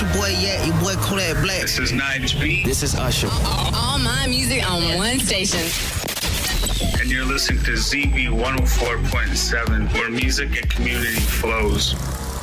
boy Yak, your boy Kodak Black. This is Nige B. This is Usher. All my music on one station. And you're listening to ZB 104.7, where music and community flows.